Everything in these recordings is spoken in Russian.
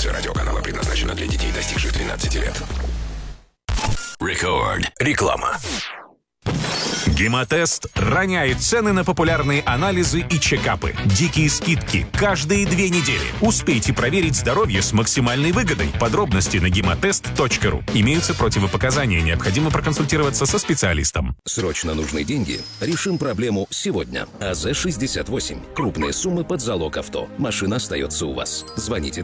Продукция радиоканала предназначена для детей, достигших 12 лет. Record. Реклама. Гемотест роняет цены на популярные анализы и чекапы. Дикие скидки каждые 2 недели. Успейте проверить здоровье с максимальной выгодой. Подробности на гемотест.ру. Имеются противопоказания. Необходимо проконсультироваться со специалистом. Срочно нужны деньги? Решим проблему сегодня. АЗ-68. Крупные суммы под залог авто. Машина остается у вас. Звоните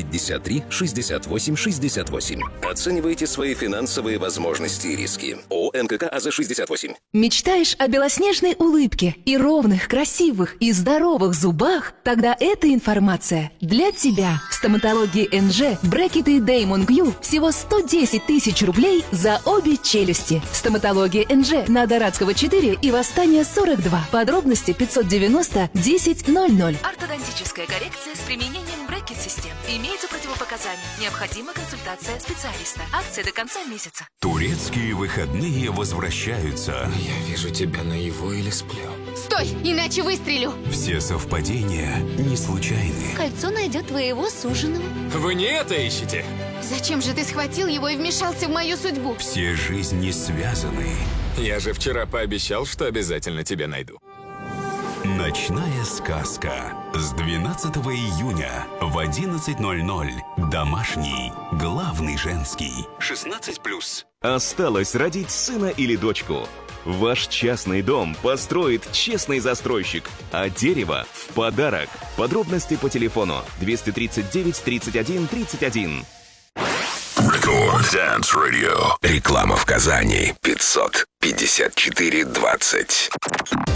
253-68-68. Оценивайте свои финансовые возможности и риски. ООО НКК АЗ-68. Мечтаешь о белоснежной улыбке и ровных, красивых и здоровых зубах? Тогда эта информация для тебя. В стоматологии НЖ брекеты Damon Q всего 110 тысяч рублей за обе челюсти. Стоматология НЖ на Дорадского 4 и Восстания 42. Подробности 590-1000. Ортодонтическая коррекция с применением брекет-систем. Имеются противопоказания. Необходима консультация специалиста. Акция до конца месяца. Турецкие выходные возвращаются. Я вижу тебя наяву или сплю. Стой, иначе выстрелю. Все совпадения не случайны. Кольцо найдет твоего суженого. Вы не это ищете? Зачем же ты схватил его и вмешался в мою судьбу? Все жизни связаны. Я же вчера пообещал, что обязательно тебя найду. Ночная сказка. С 12 июня в 11:00. Домашний. Главный женский. 16+. Осталось родить сына или дочку. Ваш частный дом построит честный застройщик, а дерево в подарок. Подробности по телефону 239 31 31. Record Dance Radio. Реклама в Казани. 554-20.